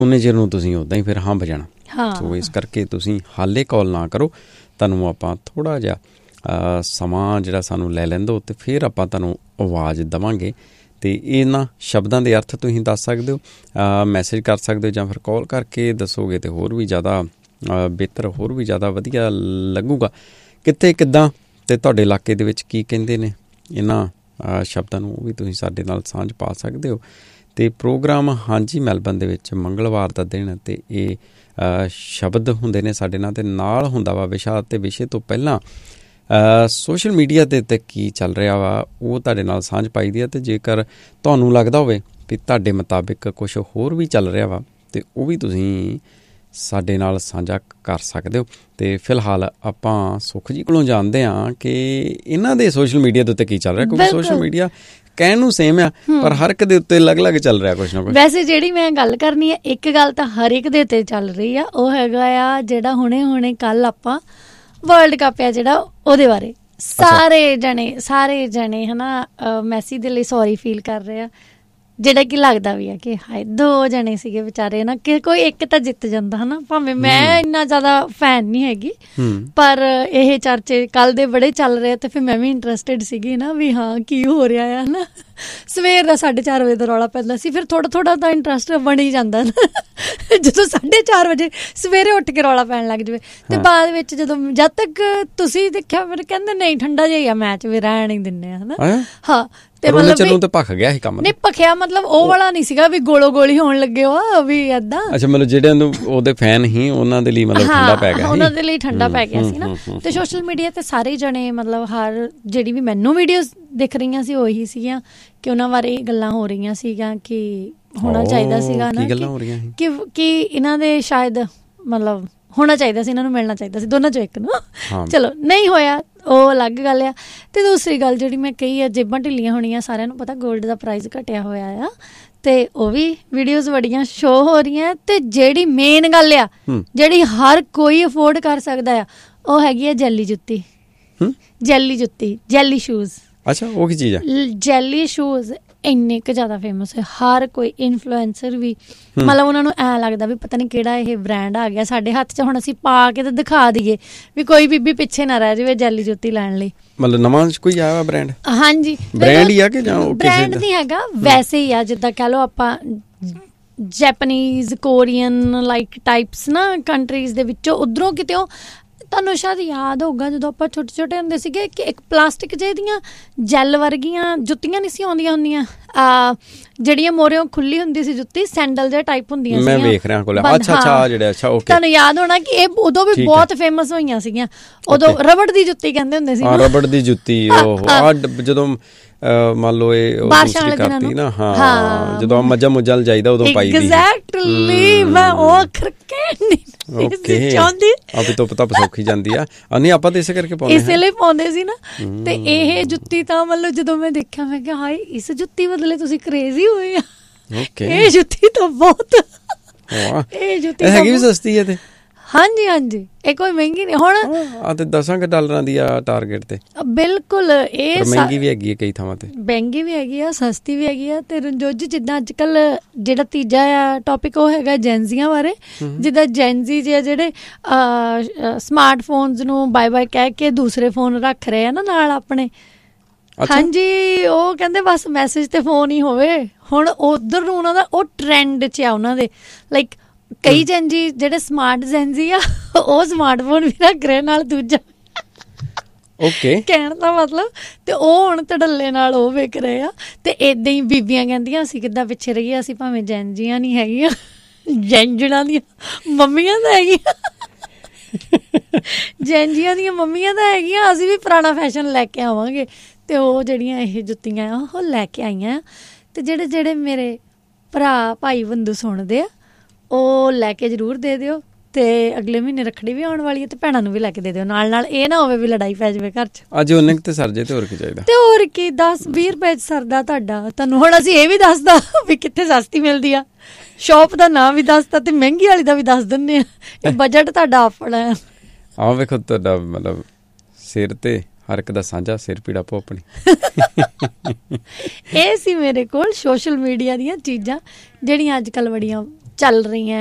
ਉਨੇ ਚਿਰ ਨੂੰ ਤੁਸੀਂ ਉੱਦਾਂ ਹੀ ਫਿਰ ਹੰਭ ਜਾਣਾ। ਸੋ ਇਸ ਕਰਕੇ ਤੁਸੀਂ ਹਾਲੇ ਕਾਲ ਨਾ ਕਰੋ, ਤੁਹਾਨੂੰ ਆਪਾਂ ਥੋੜ੍ਹਾ ਜਿਹਾ ਸਮਾਂ ਜਿਹੜਾ ਸਾਨੂੰ ਲੈ ਲੈਂਦੋ ਅਤੇ ਫਿਰ ਆਪਾਂ ਤੁਹਾਨੂੰ ਆਵਾਜ਼ ਦੇਵਾਂਗੇ। ਅਤੇ ਇਹਨਾਂ ਸ਼ਬਦਾਂ ਦੇ ਅਰਥ ਤੁਸੀਂ ਦੱਸ ਸਕਦੇ ਹੋ, ਮੈਸੇਜ ਕਰ ਸਕਦੇ ਹੋ, ਜਾਂ ਫਿਰ ਕਾਲ ਕਰਕੇ ਦੱਸੋਗੇ ਤਾਂ ਹੋਰ ਵੀ ਜ਼ਿਆਦਾ ਬਿਹਤਰ, ਹੋਰ ਵੀ ਜ਼ਿਆਦਾ ਵਧੀਆ ਲੱਗੂਗਾ। ਕਿੱਥੇ ਕਿੱਦਾਂ ਅਤੇ ਤੁਹਾਡੇ ਇਲਾਕੇ ਦੇ ਵਿੱਚ ਕੀ ਕਹਿੰਦੇ ਨੇ ਇਹਨਾਂ ਸ਼ਬਦਾਂ ਨੂੰ, ਉਹ ਵੀ ਤੁਸੀਂ ਸਾਡੇ ਨਾਲ ਸਾਂਝ ਪਾ ਸਕਦੇ ਹੋ। ਅਤੇ ਪ੍ਰੋਗਰਾਮ ਹਾਂਜੀ ਮੈਲਬਨ ਦੇ ਵਿੱਚ ਮੰਗਲਵਾਰ ਦਾ ਦਿਨ, ਅਤੇ ਇਹ ਸ਼ਬਦ ਹੁੰਦੇ ਨੇ ਸਾਡੇ ਨਾਲ, ਅਤੇ ਨਾਲ ਹੁੰਦਾ ਵਾ ਵਿਸ਼ਾ, ਅਤੇ ਵਿਸ਼ੇ ਤੋਂ ਪਹਿਲਾਂ ਸੋਸ਼ਲ ਮੀਡੀਆ ਦੇ ਉੱਤੇ ਕੀ ਚੱਲ ਰਿਹਾ ਵਾ ਉਹ ਤੁਹਾਡੇ ਨਾਲ ਸਾਂਝ ਪਾਈ ਦੀ ਹੈ। ਅਤੇ ਜੇਕਰ ਤੁਹਾਨੂੰ ਲੱਗਦਾ ਹੋਵੇ ਵੀ ਤੁਹਾਡੇ ਮੁਤਾਬਿਕ ਕੁਛ ਹੋਰ ਵੀ ਚੱਲ ਰਿਹਾ ਵਾ, ਅਤੇ ਉਹ ਵੀ ਤੁਸੀਂ ਸਾਡੇ ਨਾਲ ਸਾਂਝਾ ਕਰ ਸਕਦੇ ਹੋ। ਅਤੇ ਫਿਲਹਾਲ ਆਪਾਂ ਸੁੱਖ ਜੀ ਕੋਲੋਂ ਜਾਣਦੇ ਹਾਂ ਕਿ ਇਹਨਾਂ ਦੇ ਸੋਸ਼ਲ ਮੀਡੀਆ ਦੇ ਉੱਤੇ ਕੀ ਚੱਲ ਰਿਹਾ, ਕਿਉਂਕਿ ਸੋਸ਼ਲ ਮੀਡੀਆ ਕਹਿਣ ਨੂੰ ਸੇਮ ਆ ਪਰ ਹਰ ਇੱਕ ਦੇ ਉੱਤੇ ਅਲੱਗ-ਅਲੱਗ ਚੱਲ ਰਿਹਾ ਕੁਛ ਨਾ ਕੁਛ। ਵੈਸੇ ਜਿਹੜੀ ਮੈਂ ਗੱਲ ਕਰਨੀ ਹੈ, ਇੱਕ ਗੱਲ ਤਾਂ ਹਰ ਇੱਕ ਦੇ ਉੱਤੇ ਚੱਲ ਰਹੀ ਆ, ਉਹ ਹੈਗਾ ਆ ਜਿਹੜਾ ਹੁਣੇ ਕੱਲ ਆਪਾਂ ਵਰਲਡ ਕੱਪ ਆ ਜਿਹੜਾ, ਉਹਦੇ ਬਾਰੇ ਸਾਰੇ ਜਣੇ ਹਨਾ ਮੈਸੀ ਦੇ ਲਈ ਸੌਰੀ ਫੀਲ ਕਰ ਰਹੇ ਆ, ਜਿਹੜਾ ਕਿ ਲੱਗਦਾ ਵੀ ਆ ਕਿ ਹਾਏ 2 ਜਣੇ ਸੀਗੇ ਵਿਚਾਰੇ ਨਾ, ਕਿ ਕੋਈ ਇੱਕ ਤਾਂ ਜਿੱਤ ਜਾਂਦਾ ਹਨਾ। ਭਾਵੇਂ ਮੈਂ ਇੰਨਾ ਜ਼ਿਆਦਾ ਫੈਨ ਨਹੀਂ ਹੈਗੀ, ਪਰ ਇਹ ਚਰਚੇ ਕੱਲ ਦੇ ਬੜੇ ਚੱਲ ਰਹੇ, ਤੇ ਫਿਰ ਮੈਂ ਵੀ ਇੰਟਰਸਟਿਡ ਸੀਗੀ ਨਾ ਵੀ ਹਾਂ ਕੀ ਹੋ ਰਿਹਾ ਆ ਹਨਾ। ਸਵੇਰ ਦਾ 4:30 ਵਜੇ ਦਾ ਰੌਲਾ ਪੈਂਦਾ ਸੀ, ਫਿਰ ਥੋੜਾ ਤਾਂ ਇੰਟਰਸਟ ਬਣੀ ਜਾਂਦਾ ਨਾ ਜਦੋਂ 4:30 ਵਜੇ ਸਵੇਰੇ ਉੱਠ ਕੇ ਰੌਲਾ ਪੈਣ ਲੱਗ ਜਾਵੇ। ਤੇ ਬਾਅਦ ਵਿੱਚ ਜਦੋਂ ਜਦ ਤੱਕ ਤੁਸੀਂ ਦੇਖਿਆ ਫਿਰ ਕਹਿੰਦੇ ਨਹੀਂ ਠੰਡਾ ਜਿਹਾ ਹੀ ਆ ਮੈਚ, ਵੀ ਰਹਿਣ ਹੀ ਦਿੰਦੇ ਆ ਹਨਾ। ਹਾਂ ਤੇ ਮਤਲਬ ਭਖ ਗਿਆ ਸੀ ਕੰਮ, ਨਹੀਂ ਭਖਿਆ ਮਤਲਬ ਉਹ ਵਾਲਾ ਨਹੀਂ ਸੀਗਾ ਵੀ ਗੋਲੀ ਹੋਣ ਲੱਗੇ ਉਹ ਵੀ ਏਦਾਂ। ਅੱਛਾ, ਮਤਲਬ ਜਿਹੜੇ ਉਹਦੇ ਫੈਨ ਸੀ ਉਹਨਾਂ ਦੇ ਲਈ ਮਤਲਬ ਠੰਡਾ ਪੈ ਗਿਆ, ਉਹਨਾਂ ਦੇ ਲਈ ਠੰਡਾ ਪੈ ਗਿਆ ਸੀ ਨਾ। ਤੇ ਸੋਸ਼ਲ ਮੀਡੀਆ ਤੇ ਸਾਰੇ ਜਣੇ ਮਤਲਬ ਹਰ ਜਿਹੜੀ ਵੀ ਮੈਨੂੰ ਵੀਡੀਓਜ਼ ਦਿਖ ਰਹੀਆਂ ਸੀ ਉਹੀ ਸੀਗੀਆਂ ਕਿ ਉਹਨਾਂ ਬਾਰੇ ਗੱਲਾਂ ਹੋ ਰਹੀਆਂ ਸੀਗੀਆਂ ਕਿ ਹੋਣਾ ਚਾਹੀਦਾ ਸੀਗਾ ਨਾ, ਕਿ ਇਹਨਾਂ ਦੇ ਸ਼ਾਇਦ ਮਤਲਬ ਹੋਣਾ ਚਾਹੀਦਾ ਸੀ, ਇਹਨਾਂ ਨੂੰ ਮਿਲਣਾ ਚਾਹੀਦਾ ਸੀ ਦੋਨਾਂ ਚੋਂ ਇੱਕ ਨੂੰ। ਚਲੋ ਨਹੀਂ ਹੋਇਆ, ਉਹ ਅਲੱਗ ਗੱਲ ਆ। ਅਤੇ ਦੂਸਰੀ ਗੱਲ ਜਿਹੜੀ ਮੈਂ ਕਹੀ ਆ, ਜੇਬਾਂ ਢਿੱਲੀਆਂ ਹੋਣੀਆਂ, ਸਾਰਿਆਂ ਨੂੰ ਪਤਾ ਗੋਲਡ ਦਾ ਪ੍ਰਾਈਜ਼ ਘਟਿਆ ਹੋਇਆ ਆ, ਅਤੇ ਉਹ ਵੀ ਵੀਡੀਓਜ਼ ਬੜੀਆਂ ਸ਼ੋਅ ਹੋ ਰਹੀਆਂ। ਅਤੇ ਜਿਹੜੀ ਮੇਨ ਗੱਲ ਆ, ਜਿਹੜੀ ਹਰ ਕੋਈ ਅਫੋਰਡ ਕਰ ਸਕਦਾ ਆ, ਉਹ ਹੈਗੀ ਆ ਜੈਲੀ ਜੁੱਤੀ, ਜੈਲੀ ਸ਼ੂਜ਼। ਅੱਛਾ, ਉਹ ਕੀ ਚੀਜ਼ ਆ? ਜੈਲੀ ਸ਼ੂਜ਼ ਇੰਨੇ ਕੁ ਜ਼ਿਆਦਾ ਫੇਮਸ ਹੈ, ਹਰ ਕੋਈ ਇਨਫਲੂਐਂਸਰ ਵੀ ਮਤਲਬ ਉਹਨਾਂ ਨੂੰ ਐਂ ਲੱਗਦਾ ਵੀ ਪਤਾ ਨਹੀਂ ਕਿਹੜਾ ਇਹ ਬ੍ਰਾਂਡ ਆ ਗਿਆ ਸਾਡੇ ਹੱਥ 'ਚ, ਹੁਣ ਅਸੀਂ ਪਾ ਕੇ ਤੇ ਦਿਖਾ ਦਈਏ ਵੀ ਕੋਈ ਬੀਬੀ ਪਿੱਛੇ ਨਾ ਰਹਿ ਜਾਵੇ ਜੈਲੀ ਜੁੱਤੀ ਲੈਣ ਲਈ। ਮਤਲਬ ਨਵਾਂ ਕੋਈ ਆਇਆ ਵਾ ਬ੍ਰਾਂਡ? ਹਾਂਜੀ, ਬ੍ਰਾਂਡ ਹੀ ਆ ਕਿ ਜਾਂ ਬ੍ਰਾਂਡ ਨਹੀਂ ਹੈਗਾ, ਵੈਸੇ ਹੀ ਆ। ਜਿੱਦਾਂ ਕਹਿ ਲਓ ਆਪਾਂ ਜੈਪਨੀਜ਼, ਕੋਰੀਅਨ ਲਾਈਕ ਟਾਈਪਸ ਨਾ ਕੰਟਰੀਜ਼ ਦੇ ਵਿੱਚੋਂ, ਉੱਧਰੋਂ ਕਿਤੇੋਂ। ਤੁਹਾਨੂੰ ਸ਼ਾਇਦ ਯਾਦ ਹੋਊਗਾ ਜਦੋਂ ਆਪਾਂ ਛੋਟੇ ਹੁੰਦੇ ਸੀਗੇ ਕਿ ਇੱਕ ਪਲਾਸਟਿਕ ਜਿਹੇ ਦੀਆਂ ਜੈਲ ਵਰਗੀਆਂ ਜੁੱਤੀਆਂ ਨਹੀਂ ਸੀ ਆਉਂਦੀਆਂ ਹੁੰਦੀਆਂ, ਜਿਹੜੀਆਂ ਮੋਰਿਓਂ ਖੁੱਲੀ ਹੁੰਦੀ ਸੀ ਜੁੱਤੀ, ਸੈਂਡਲ ਜਿਹੇ ਟਾਈਪ ਹੁੰਦੀਆਂ ਸੀ। ਮੈਂ ਵੇਖ ਰਿਹਾ ਕੋਲ। ਅੱਛਾ ਜਿਹੜੇ ਅੱਛਾ ਓਕੇ। ਤੁਹਾਨੂੰ ਯਾਦ ਹੋਣਾ ਕਿ ਇਹ ਉਦੋਂ ਵੀ ਬਹੁਤ ਫੇਮਸ ਹੋਈਆਂ ਸੀਗੀਆਂ। ਉਦੋਂ ਰਬੜ ਦੀ ਜੁੱਤੀ ਕਹਿੰਦੇ ਹੁੰਦੇ ਸੀ, ਰਬੜ ਦੀ ਜੁੱਤੀ। ਜਦੋਂ ਮੰਨ ਲਓ ਇਹ ਬਾਰਿਸ਼ਾਂ ਵਾਲੇ ਦਿਨਾਂ ਨੂੰ ਨਾ, ਹਾਂ ਜਦੋਂ ਮੱਝਾਂ ਮੁੱਝਾਂ ਜਾਈਦਾ ਉਦੋਂ ਪਾਈ ਦੀ। ਐਗਜ਼ੈਕਟਲੀ, ਮੈਂ ਉਹ ਚਾਹੁੰਦੀ ਆਪੀ ਤੋਂ ਪਤਾ ਪਸੌਖੀ ਜਾਂਦੀ ਆ। ਨਹੀਂ ਆਪਾਂ ਤਾਂ ਇਸੇ ਕਰਕੇ ਪਾਉਂਦੇ, ਇਸੇ ਲਈ ਪਾਉਂਦੇ ਸੀ ਨਾ। ਤੇ ਇਹ ਜੁੱਤੀ ਤਾਂ ਮਤਲਬ ਜਦੋਂ ਮੈਂ ਦੇਖਿਆ ਮੈਂ ਕਿਹਾ ਹਾਏ ਇਸ ਜੁੱਤੀ ਬਦਲੇ ਤੁਸੀਂ ਕਰੇਜ਼ੀ ਹੋਏ ਆ। ਇਹ ਜੁੱਤੀ ਤਾਂ ਬਹੁਤ, ਇਹ ਜੁੱਤੀ ਹੈਗੀ ਵੀ ਸਸਤੀ ਹੈ ਤੇ। ਹਾਂਜੀ, ਇਹ ਕੋਈ ਮਹਿੰਗੀ ਨਹੀਂ ਹੁਣ। ਤੇ $10 ਦੀ ਆ ਟਾਰਗੇਟ ਤੇ। ਬਿਲਕੁਲ, ਇਹ ਮਹਿੰਗੀ ਵੀ ਹੈਗੀ ਹੈ ਕਈ ਥਾਵਾਂ ਤੇ, ਮਹਿੰਗੀ ਵੀ ਹੈਗੀ ਆ, ਸਸਤੀ ਵੀ ਹੈਗੀ ਆ। ਤੇ ਰਣਜੋਤ ਜੀ ਜਿੱਦਾਂ ਅੱਜ ਕੱਲ ਜਿਹੜਾ ਤੀਜਾ ਆ ਟੌਪਿਕ ਉਹ ਹੈਗਾ ਜੈਨਜ਼ੀਆਂ ਬਾਰੇ। ਜਿੱਦਾਂ ਜੈਨਜ਼ੀ ਜਿਹੜੇ ਸਮਾਰਟਫੋਨਸ ਨੂੰ ਬਾਏ ਕਹਿ ਕੇ ਦੂਸਰੇ ਫੋਨ ਰੱਖ ਰਹੇ ਆ ਨਾ ਨਾਲ ਆਪਣੇ। ਹਾਂਜੀ, ਉਹ ਕਹਿੰਦੇ ਬਸ ਮੈਸੇਜ ਤੇ ਫੋਨ ਹੀ ਹੋਵੇ। ਹੁਣ ਉੱਧਰ ਨੂੰ ਉਹਨਾਂ ਦਾ ਉਹ ਟਰੈਂਡ 'ਚ ਆ ਉਹਨਾਂ ਦੇ, ਲਾਈਕ ਕਈ ਜੈਨਜੀ ਜਿਹੜੇ ਸਮਾਰਟ ਜੈਨਜੀ ਆ ਉਹ ਸਮਾਰਟਫੋਨ ਵੀ ਰੱਖ ਰਹੇ ਨਾਲ ਦੂਜਾ। ਓਕੇ, ਕਹਿਣ ਦਾ ਮਤਲਬ। ਤੇ ਉਹ ਹੁਣ ਧੜੱਲੇ ਨਾਲ ਉਹ ਵਿਕ ਰਹੇ ਆ। ਤੇ ਏਦਾਂ ਹੀ ਬੀਬੀਆਂ ਕਹਿੰਦੀਆਂ ਅਸੀਂ ਕਿੱਦਾਂ ਪਿੱਛੇ ਰਹੀਏ, ਅਸੀਂ ਭਾਵੇਂ ਜੈਨਜੀਆਂ ਨਹੀਂ ਹੈਗੀਆਂ, ਜੈਨਜਣਾ ਦੀਆਂ ਮੰਮੀਆਂ ਤਾਂ ਹੈਗੀਆਂ, ਜੈਨਜੀਆਂ ਦੀਆਂ ਮੰਮੀਆਂ ਤਾਂ ਹੈਗੀਆਂ, ਅਸੀਂ ਵੀ ਪੁਰਾਣਾ ਫੈਸ਼ਨ ਲੈ ਕੇ ਆਵਾਂਗੇ। ਤੇ ਉਹ ਜਿਹੜੀਆਂ ਇਹ ਜੁੱਤੀਆਂ ਆ ਉਹ ਲੈ ਕੇ ਆਈਆਂ। ਤੇ ਜਿਹੜੇ ਮੇਰੇ ਭਰਾ ਭਾਈ ਬੰਧੂ ਸੁਣਦੇ ਆ ਉਹ ਲੈ ਕੇ ਜ਼ਰੂਰ ਦੇ ਦਿਓ। ਤੇ ਅਗਲੇ ਮਹੀਨੇ ਰੱਖੜੀ ਵੀ ਆਉਣ ਵਾਲੀ ਹੈ, ਤੇ ਭੈਣਾਂ ਨੂੰ ਵੀ ਲੈ ਕੇ ਦੇ ਦਿਓ ਨਾਲ। ਇਹ ਨਾ ਹੋਵੇ ਵੀ ਲੜਾਈ ਪੈ ਜਾਵੇ ਘਰ 'ਚ। ਅੱਜ ਉਹਨੇ ਤੇ ਸਰ ਜੇ ਤੇ ਹੋਰ ਕੀ ਚਾਹੀਦਾ, ਤੇ ਹੋਰ ਕੀ 10-20 ਰੁਪਏ 'ਚ ਸਰਦਾ ਤੁਹਾਡਾ। ਤੁਹਾਨੂੰ ਹੁਣ ਅਸੀਂ ਇਹ ਵੀ ਦੱਸਦਾ ਵੀ ਕਿੱਥੇ ਸਸਤੀ ਮਿਲਦੀ ਆ, ਸ਼ੌਪ ਦਾ ਨਾਂ ਵੀ ਦੱਸਦਾ ਤੇ ਮਹਿੰਗੀ ਵਾਲੀ ਦਾ ਵੀ ਦੱਸ ਦਿੰਦੇ ਆ। ਇਹ ਬਜਟ ਤੁਹਾਡਾ ਆਪਣਾ। ਆਹ ਵੇਖੋ ਤੁਹਾਡਾ ਮਤਲਬ ਸਿਰ ਤੇ ਹਰ ਇੱਕ ਦਾ ਸਾਂਝਾ, ਸਿਰ ਪੀੜਾ ਪੋ ਆਪਣੀ। ਇਹ ਸੀ ਮੇਰੇ ਕੋਲ ਸੋਸ਼ਲ ਮੀਡੀਆ ਦੀਆਂ ਚੀਜ਼ਾਂ ਜਿਹੜੀਆਂ ਅੱਜ ਕੱਲ੍ਹ ਬੜੀਆਂ ਚੱਲ ਰਹੀਆਂ